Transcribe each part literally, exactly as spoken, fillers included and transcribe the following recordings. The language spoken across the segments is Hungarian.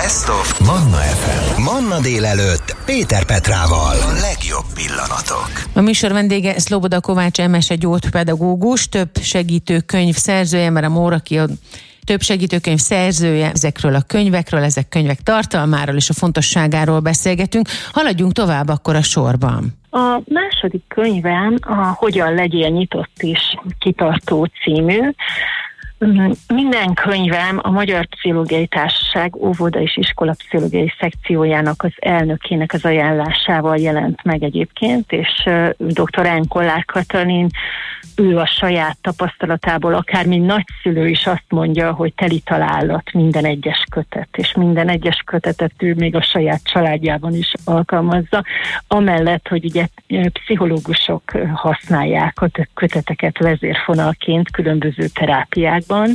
Best of Manna ef em. Manna délelőtt Péter Petrával. A legjobb pillanatok. A műsor vendége Szloboda Kovács Emese gyógypedagógus, több segítőkönyv szerzője, mert a Móraki a több segítőkönyv szerzője. Ezekről a könyvekről, ezek könyvek tartalmáról és a fontosságáról beszélgetünk. Haladjunk tovább akkor a sorban. A második könyvem a Hogyan legyél nyitott és kitartó című. Minden könyvem a Magyar Pszichológiai Társaság óvoda és iskola pszichológiai szekciójának az elnökének az ajánlásával jelent meg egyébként, és dr. N. Kollár Katalin, ő a saját tapasztalatából, akár mint nagyszülő is azt mondja, hogy teli találat minden egyes kötet, és minden egyes kötetet ő még a saját családjában is alkalmazza, amellett, hogy ugye pszichológusok használják a köteteket vezérfonalként különböző terápiákban.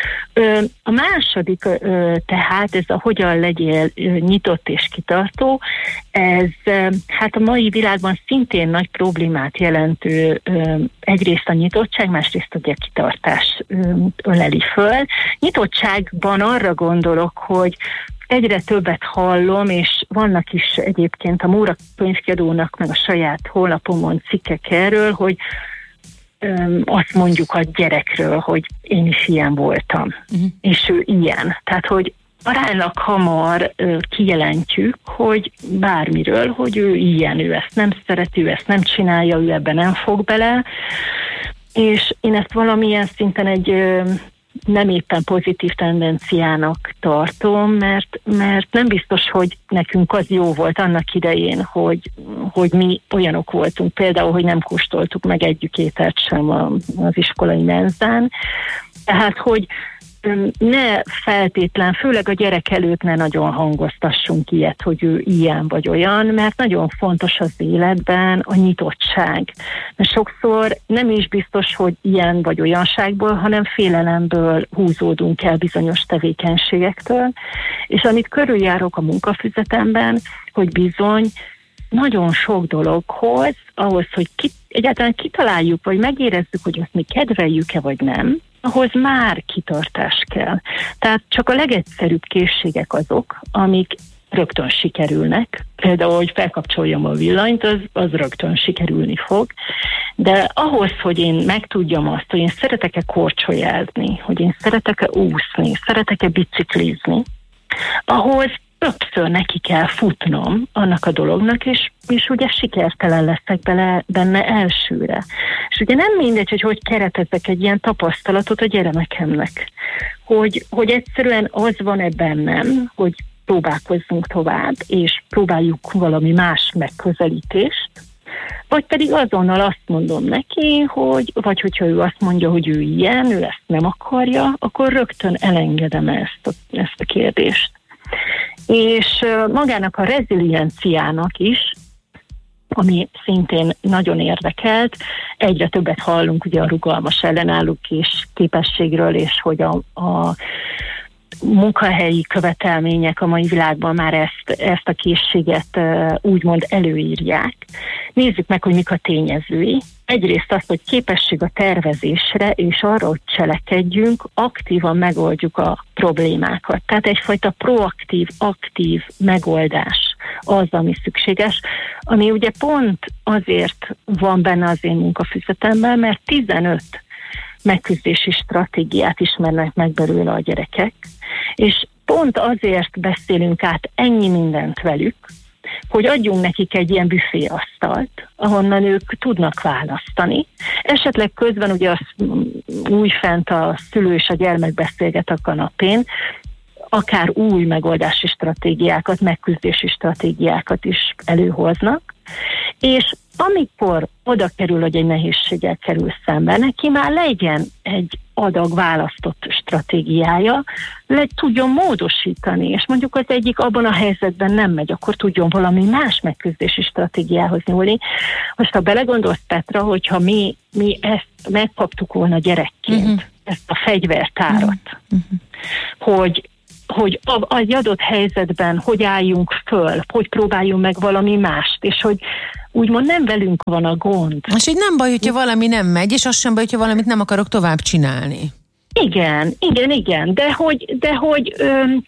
A második tehát, ez a Hogyan legyél nyitott és kitartó, ez hát a mai világban szintén nagy problémát jelentő egyrészt a nyitottság, másrészt a kitartás öleli föl. Nyitottságban arra gondolok, hogy egyre többet hallom, és vannak is egyébként a Móraki könyvkiadónak meg a saját honlapomon cikkek erről, hogy öm, azt mondjuk a gyerekről, hogy én is ilyen voltam, uh-huh. és ő ilyen. Tehát, hogy aránylag hamar ö, kijelentjük, hogy bármiről, hogy ő ilyen, ő ezt nem szereti, ő ezt nem csinálja, ő ebben nem fog bele, és én ezt valamilyen szinten egy ö, nem éppen pozitív tendenciának tartom, mert, mert nem biztos, hogy nekünk az jó volt annak idején, hogy, hogy mi olyanok voltunk, például, hogy nem kóstoltuk meg egyik ételt sem az iskolai menzán. Tehát, hogy ne feltétlen, főleg a gyerek előtt ne nagyon hangoztassunk ilyet, hogy ő ilyen vagy olyan, mert nagyon fontos az életben a nyitottság. Mert sokszor nem is biztos, hogy ilyen vagy olyanságból, hanem félelemből húzódunk el bizonyos tevékenységektől, és amit körüljárok a munkafüzetemben, hogy bizony nagyon sok dologhoz, ahhoz, hogy ki, egyáltalán kitaláljuk, vagy megérezzük, hogy azt mi kedveljük-e, vagy nem, ahhoz már kitartás kell. Tehát csak a legegyszerűbb készségek azok, amik rögtön sikerülnek. Például, hogy felkapcsoljam a villanyt, az, az rögtön sikerülni fog. De ahhoz, hogy én megtudjam azt, hogy én szeretek-e korcsolyázni, hogy én szeretek-e úszni, szeretek-e biciklizni, ahhoz többször neki kell futnom annak a dolognak, és, és ugye sikertelen leszek bele, benne elsőre. És ugye nem mindegy, hogy hogy keretezek egy ilyen tapasztalatot a gyermekemnek. Hogy, hogy egyszerűen az van-e bennem, hogy próbálkozzunk tovább, és próbáljuk valami más megközelítést, vagy pedig azonnal azt mondom neki, hogy, vagy hogyha ő azt mondja, hogy ő ilyen, ő ezt nem akarja, akkor rögtön elengedem ezt a, ezt a kérdést. És magának a rezilienciának is, ami szintén nagyon érdekelt, egyre többet hallunk ugye a rugalmas ellenálló és képességről, és hogy a, a munkahelyi követelmények a mai világban már ezt, ezt a készséget úgymond előírják. Nézzük meg, hogy mik a tényezői. Egyrészt az, hogy képesség a tervezésre, és arra, hogy cselekedjünk, aktívan megoldjuk a problémákat. Tehát egyfajta proaktív, aktív megoldás az, ami szükséges, ami ugye pont azért van benne az én munkafüzetemben, mert tizenöt megküzdési stratégiát ismernek meg belőle a gyerekek, és pont azért beszélünk át ennyi mindent velük, hogy adjunk nekik egy ilyen büféasztalt, ahonnan ők tudnak választani. Esetleg közben ugye az újfent a szülő és a gyermek beszélget a kanapén, akár új megoldási stratégiákat, megküzdési stratégiákat is előhoznak, és amikor oda kerül, hogy egy nehézséggel kerül szembe, neki már legyen egy adag választott stratégiája, le tudjon módosítani, és mondjuk az egyik abban a helyzetben nem megy, akkor tudjon valami más megküzdési stratégiához nyúlni. Most ha belegondolsz, Petra, hogyha mi, mi ezt megkaptuk volna gyerekként, uh-huh. ezt a fegyvertárat, uh-huh. hogy hogy az adott helyzetben hogy álljunk föl, hogy próbáljunk meg valami mást, és hogy úgymond nem velünk van a gond. És így nem baj, hogyha valami nem megy, és az sem baj, hogyha valamit nem akarok tovább csinálni. Igen, igen, igen, de hogy, de hogy öm,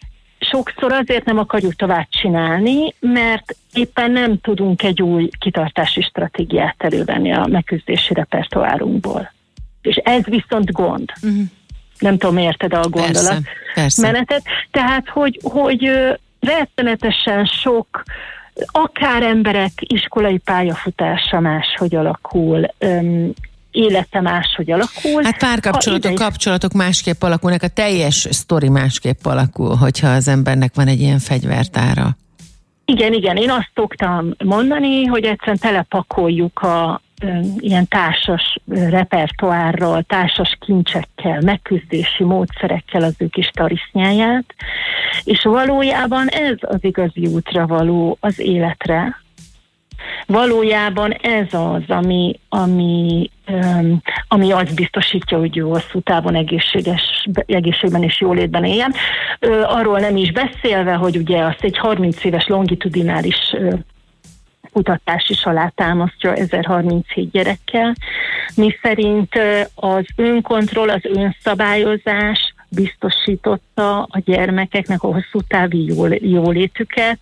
sokszor azért nem akarjuk tovább csinálni, mert éppen nem tudunk egy új kitartási stratégiát elővenni a megküzdési repertoárunkból. És ez viszont gond. Uh-huh. Nem tudom, érted a gondolat persze, persze. menetet. Tehát, hogy, hogy rettenetesen sok, akár emberek iskolai pályafutása máshogy alakul, öm, élete máshogy alakul. Hát párkapcsolatok, idei... kapcsolatok másképp alakulnak, a teljes sztori másképp alakul, hogyha az embernek van egy ilyen fegyvertára. Igen, igen, én azt szoktam mondani, hogy egyszerűen telepakoljuk a ilyen társas repertoárral, társas kincsekkel, megküzdési módszerekkel az ő kis tarisznyáját, és valójában ez az igazi útra való az életre. Valójában ez az, ami, ami, um, ami azt biztosítja, hogy jó hosszú távon egészséges, egészségben és jólétben éljen. Ö, arról nem is beszélve, hogy ugye azt egy harminc éves longitudinális ö, kutatás is alátámasztja ezerharminchét gyerekkel, mi szerint az önkontroll, az önszabályozás biztosította a gyermekeknek a hosszú távi jól, jólétüket,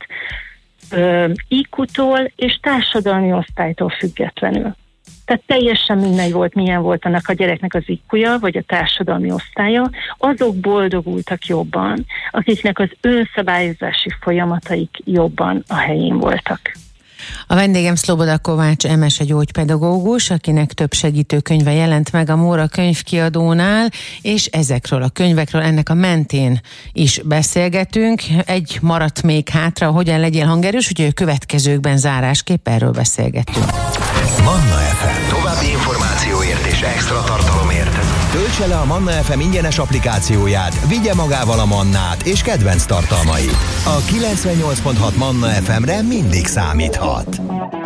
í kú-tól és társadalmi osztálytól függetlenül. Tehát teljesen mindegy volt, milyen volt annak a gyereknek az í kúja, vagy a társadalmi osztálya, azok boldogultak jobban, akiknek az önszabályozási folyamataik jobban a helyén voltak. A vendégem Szloboda Kovács Emese gyógypedagógus, akinek több segítőkönyve jelent meg a Móra könyvkiadónál, és ezekről a könyvekről, ennek a mentén is beszélgetünk. Egy maradt még hátra, hogyan legyél hangerős, úgyhogy a következőkben zárásképp erről beszélgetünk. Manna ef em. További információért és extra tartalomért töltse le a Manna ef em ingyenes applikációját, vigye magával a Mannát és kedvenc tartalmait. A kilencvennyolc pont hat Manna ef emre mindig számíthat.